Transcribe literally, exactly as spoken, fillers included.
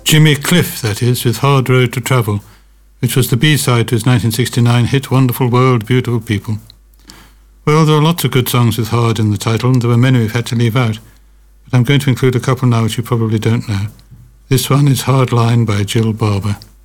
Jimmy Cliff, that is, with Hard Road to Travel, which was the B-side to his nineteen sixty-nine hit Wonderful World, Beautiful People. Well, there are lots of good songs with hard in the title, and there were many we've had to leave out. But I'm going to include a couple now which you probably don't know. This one is Hard Line by Jill Barber.